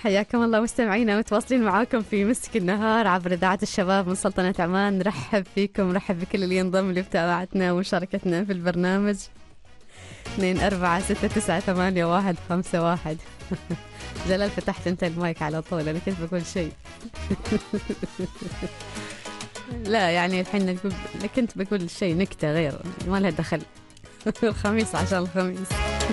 حياكم الله مستمعينا، متواصلين معاكم في مسك النهار عبر إذاعة الشباب من سلطنة عمان. نرحب فيكم، نرحب بكل اللي ينضم لمتابعتنا ومشاركتنا في البرنامج. 24698151. جلال فتحت انت المايك على طول، انا كنت بقول شيء. لا يعني الحين كنت بقول شيء نكتة غير ما لها دخل. الخميس عشان الخميس.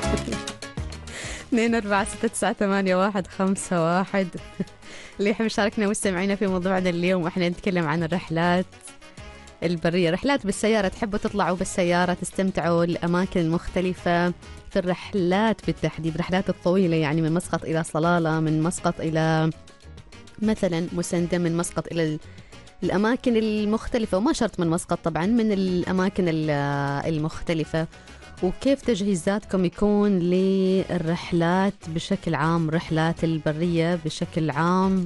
24698151. اللي يحب يشاركنا مستمعينا في موضوعنا اليوم، احنا نتكلم عن الرحلات البرية، رحلات بالسيارة. تحبوا تطلعوا بالسيارة تستمتعوا الأماكن المختلفة في الرحلات، بالتحديد الرحلات الطويلة، يعني من مسقط إلى صلالة، من مسقط إلى مثلا مسندة، من مسقط إلى الأماكن المختلفة، وما شرط من مسقط طبعا، من الأماكن المختلفة. وكيف تجهيزاتكم يكون للرحلات بشكل عام، رحلات البرية بشكل عام.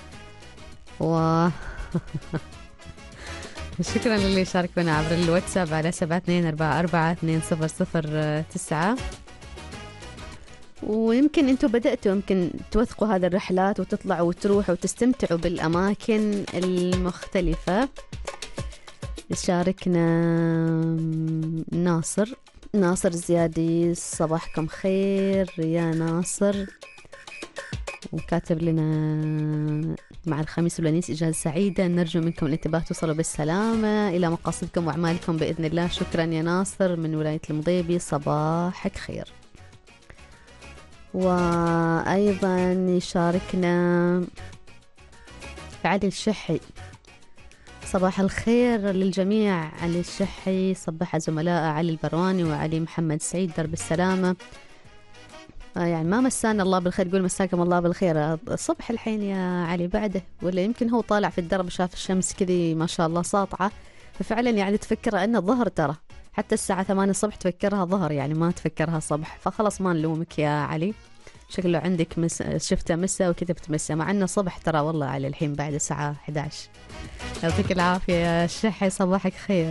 شكرا للي شاركونا عبر الواتساب على 72442009. ويمكن انتم بدأتوا يمكن توثقوا هذه الرحلات وتطلعوا وتروحوا وتستمتعوا بالأماكن المختلفة. شاركنا ناصر زيادي، صباحكم خير يا ناصر، وكاتب لنا مع الخميس والونيس إجازة سعيدة، نرجو منكم الانتباه توصلوا بالسلامة إلى مقاصدكم وأعمالكم بإذن الله. شكرا يا ناصر من ولاية المضيبي، صباحك خير. وأيضا يشاركنا علي الشحي، صباح الخير للجميع. علي الشحي صبح زملاء علي البرواني وعلي محمد سعيد درب السلامة. يعني ما مسانا الله بالخير، يقول مساكم الله بالخير. الصبح الحين يا علي بعده، ولا يمكن هو طالع في الدرب شاف الشمس كذي ما شاء الله ساطعة، ففعلا يعني تفكر أنه ظهر، ترى حتى الساعة 8 الصبح تفكرها ظهر، يعني ما تفكرها صبح. فخلص ما نلومك يا علي، شكله عندك شفته مسا وكتبت مسا، مع أنه صبح ترى والله علي الحين بعد الساعة 11. يعطيك العافية يا الشحي، صباحك خير.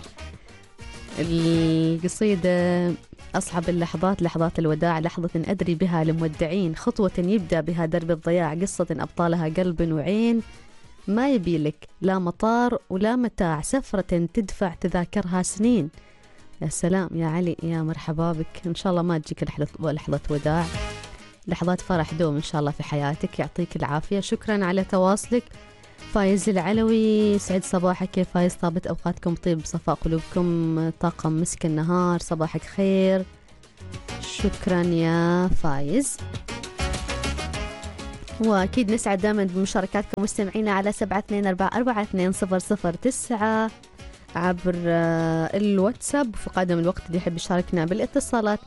القصيدة: أصعب اللحظات لحظات الوداع، لحظة أدري بها لمودعين، خطوة يبدأ بها درب الضياع، قصة أبطالها قلب وعين، ما يبي لك لا مطار ولا متاع، سفرة تدفع تذاكرها سنين. يا سلام يا علي، يا مرحبا بك، إن شاء الله ما تجيك لحظة وداع، لحظات فرح دوم إن شاء الله في حياتك. يعطيك العافية، شكرا على تواصلك. فايز العلوي، سعد صباحك يا فايز، طابت أوقاتكم طيب صفاء قلوبكم، طاقم مسك النهار، صباحك خير. شكرا يا فايز. وأكيد نسعد دائما بمشاركاتكم مستمعينا على 72442009 عبر الواتساب. وفي قادم الوقت اللي يحب يشاركنا بالاتصالات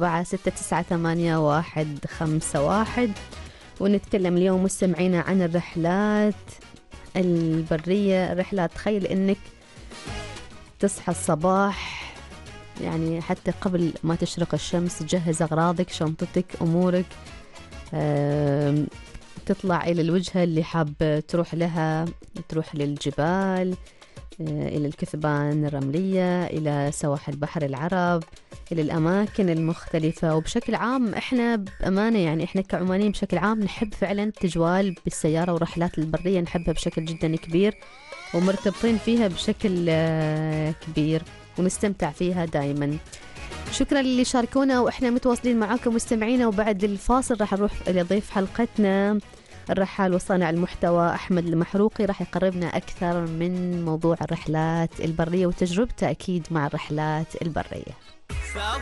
24698151. ونتكلم اليوم مستمعينا عن الرحلات البرية. الرحلات، تخيل انك تصحى الصباح، يعني حتى قبل ما تشرق الشمس تجهز اغراضك، شنطتك، امورك، تطلع الى الوجهة اللي حاب تروح لها، تروح للجبال، إلى الكثبان الرملية، إلى سواحل بحر العرب، إلى الأماكن المختلفة. وبشكل عام إحنا بأمانة يعني إحنا كعمانيين بشكل عام نحب فعلا التجوال بالسيارة، ورحلات البرية نحبها بشكل جدا كبير، ومرتبطين فيها بشكل كبير، ونستمتع فيها دائما. شكرا للي شاركونا، وإحنا متواصلين معاكم مستمعينا. وبعد الفاصل راح نروح إلى ضيف حلقتنا الرحال وصانع المحتوى أحمد المحروقي، راح يقربنا أكثر من موضوع الرحلات البرية وتجربته أكيد مع الرحلات البرية.